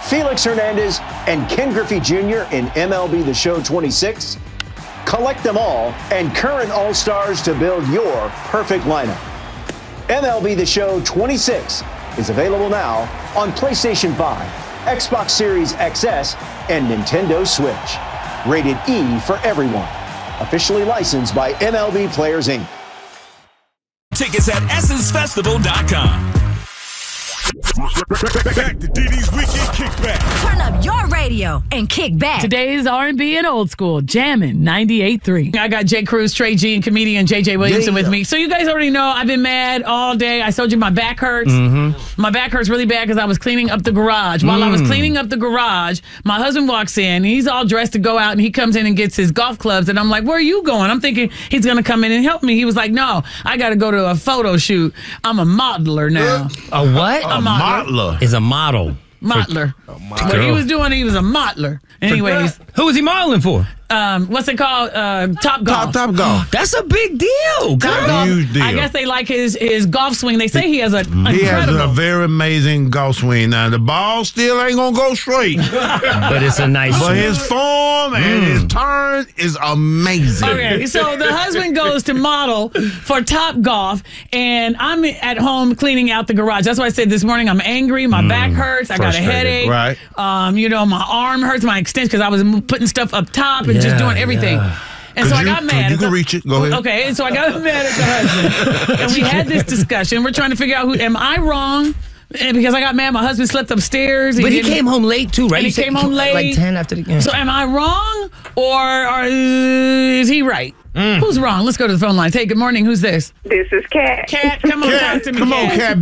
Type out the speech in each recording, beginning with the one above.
Felix Hernandez, and Ken Griffey Jr. in MLB The Show 26? Collect them all and current All-Stars to build your perfect lineup. MLB The Show 26 is available now on PlayStation 5, Xbox Series XS, and Nintendo Switch. Rated E for everyone. Officially licensed by MLB Players, Inc. Tickets at EssenceFestival.com. Back to DD's Weekend Kickback. Turn up your radio and kick back. Today's R&B and old school, jammin' 98.3. I got Jay Cruz, Trey G, and comedian JJ Williamson with me. So you guys already know I've been mad all day. I told you my back hurts. My back hurts really bad because I was cleaning up the garage. While I was cleaning up the garage, my husband walks in. He's all dressed to go out, and he comes in and gets his golf clubs. And I'm like, where are you going? I'm thinking he's going to come in and help me. He was like, no, I got to go to a photo shoot. I'm a modeler now. A what? A modeler. Is a model. Modeler. What he was doing, he was a modeler. Anyways. Who was he modeling for? What's it called? Top Golf. Top Golf. That's a big deal. Top Golf. Huge deal. I guess they like his golf swing. They say he has He has a very amazing golf swing. Now, the ball still ain't going to go straight. But it's a nice But swing. his form and his turn is amazing. Okay, so the husband goes to model for Top Golf, and I'm at home cleaning out the garage. That's why I said this morning I'm angry. My back hurts. I got a headache. Right. My arm hurts, my extension, because I was putting stuff up top and just doing everything. And so I got mad. You can reach it. Go ahead. Okay, and so I got mad at the husband. And we had this discussion. We're trying to figure out am I wrong? And because I got mad, my husband slept upstairs. But he came home late, too, right? And he came home late. Like 10 after the game. So am I wrong, or is he right? Who's wrong? Let's go to the phone line. Hey, good morning. Who's this? This is Kat. Kat, come on, talk to me, Come on, Kat.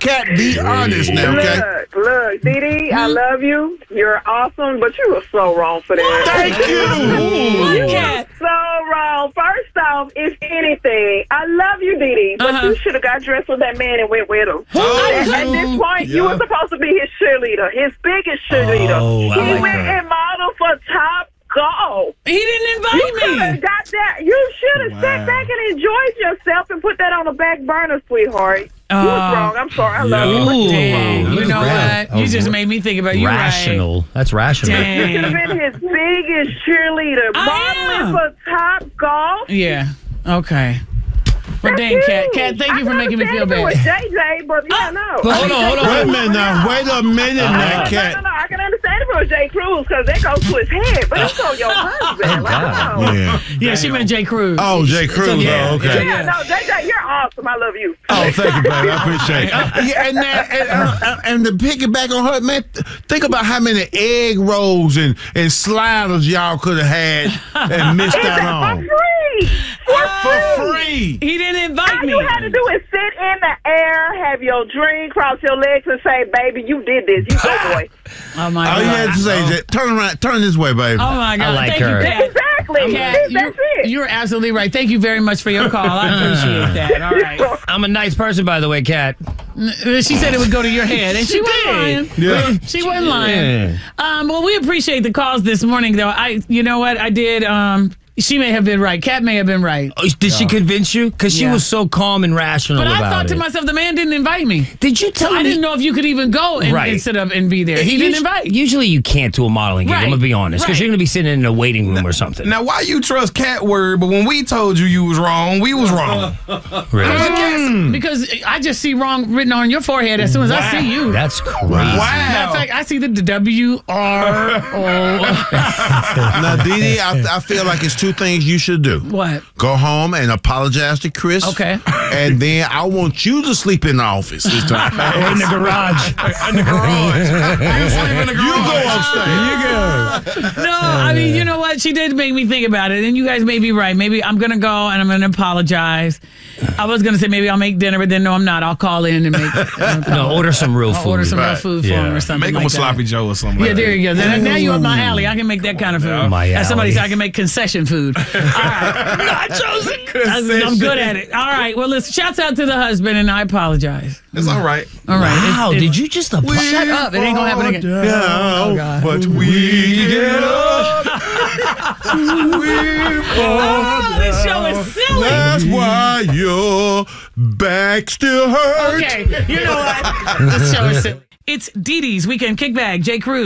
Be honest now, okay? Look, Didi, I love you. You're awesome, but you were so wrong for that. Thank you. You were so wrong. First off, if anything, I love you, Didi, but you should have got dressed with that man and went with him. At this point, you were supposed to be his cheerleader, his biggest cheerleader. Oh, I he like went that. and modeled for Top Golf. He didn't invite You could me. have got that. You should have sat back and enjoyed yourself and put that on the back burner, sweetheart. You was wrong. I'm sorry. I love you. Ooh, Dang, you know that. what? You just made me think about you. Rational. That's rational. Dang. You should have been his biggest cheerleader. Modeling for Top Golf. Yeah. Okay. Well, dang, Kat, thank you for making me feel bad. I was JJ, but yeah, no. Hold on. Wait a minute now. Wait a minute now, Kat. No, I can understand if it was Jay Cruz because that goes to his head, but it's on your husband. Wow. Yeah. She meant Jay Cruz. Oh, Jay Cruz. Yeah. Oh, okay. Yeah, no, JJ, you're awesome. I love you. Oh, thank you, baby. I appreciate it. And to pick it back on her, man, think about how many egg rolls and sliders y'all could have had and missed out on. For free. For free. He didn't invite All me. you had to do is sit in the air, have your drink, cross your legs, and say, baby, you did this. You go, boy. Oh, my All God. you had to say is, turn around, turn this way, baby. Oh, my God. I like Thank her. you, Kat. Exactly. Kat, That's it. you're absolutely right. Thank you very much for your call. I appreciate that. All right. I'm a nice person, by the way, Kat. She said it would go to your head, and she wasn't lying. Yeah. She wasn't lying. Well, we appreciate the calls this morning, though. You know what? I did. She may have been right. Kat may have been right. Oh, did she convince you? Because she was so calm and rational But about it. I thought to myself, the man didn't invite me. Did you tell So me? I didn't know if you could even go and sit up and be there. He didn't invite. Usually you can't do a modeling gig. Right. I'm going to be honest. Because Right. you're going to be sitting in a waiting room or something. Now, why you trust Cat word, but when we told you was wrong, we was wrong. Really? Because I just see wrong written on your forehead as soon as I see you. That's crazy. Matter of fact, I see the W-R-O. Now, Didi, I feel like it's two things you should do. What? Go home and apologize to Chris. Okay. And then I want you to sleep in the office this time. In the garage. In the garage. You sleep in the garage. You go upstairs. No, I mean, you know what? She did make me think about it, and you guys may be right. Maybe I'm going to go and I'm going to apologize. I was going to say maybe I'll make dinner, but then no, I'm not. I'll call in and make... No, order some real food. I'll order some real food for him or something Make him like a sloppy that. Joe or something. Yeah, like there that. you go. Now you're up my alley. I can make that kind of food. My As somebody alley. said, I can make concession food. All right. I'm good at it. All right. Well, listen, shouts out to the husband, and I apologize. It's all right. All right. Wow, did you just apologize? Shut up. It ain't going to happen again. Yeah, God. but we get up. Oh, this show is silly. That's why your back still hurts. Okay. You know what? This show is silly. It's Dee Dee's Weekend Kickback. Jay Cruz.